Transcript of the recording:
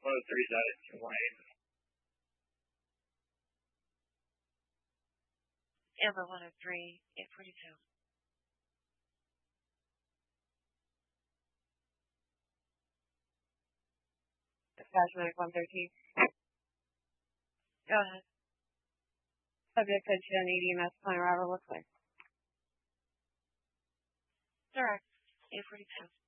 103's out at 2 lane. Amber 103, 842. Dispatch Medic 113. Go ahead. Subject said she doesn't need EMS. Point arrival looks like. Direct, 842.